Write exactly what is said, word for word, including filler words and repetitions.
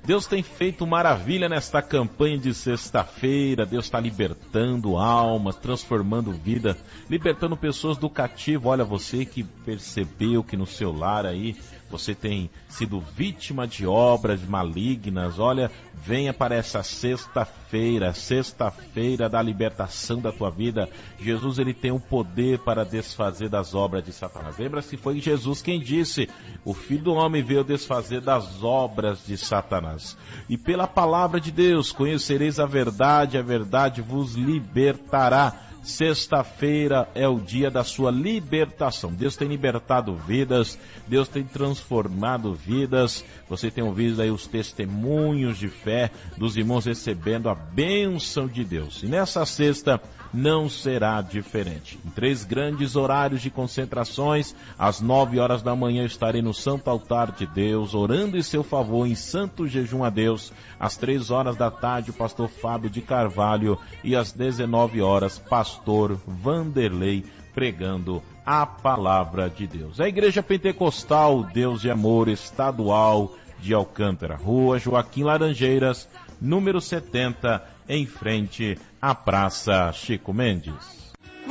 Deus tem feito maravilha nesta campanha de sexta-feira. Deus está libertando almas, transformando vida, libertando pessoas do cativo. Olha, você que percebeu que no seu lar aí você tem sido vítima de obras malignas, olha, venha para essa sexta-feira, sexta-feira da libertação da tua vida. Jesus, ele tem o poder para desfazer das obras de Satanás. Lembra-se, foi Jesus quem disse, o Filho do Homem veio desfazer das obras de Satanás. E pela palavra de Deus, conhecereis a verdade, a verdade vos libertará. Sexta-feira é o dia da sua libertação. Deus tem libertado vidas, Deus tem transformado vidas. Você tem ouvido aí os testemunhos de fé dos irmãos recebendo a bênção de Deus. E nessa sexta não será diferente. Em três grandes horários de concentrações, às nove horas da manhã estarei no Santo Altar de Deus, orando em seu favor em santo jejum a Deus. Às três horas da tarde, o pastor Fábio de Carvalho, e às dezenove horas, pastor Vanderlei, pregando a palavra de Deus. A Igreja Pentecostal Deus de Amor Estadual de Alcântara, Rua Joaquim Laranjeiras, número setenta, em frente à Praça Chico Mendes.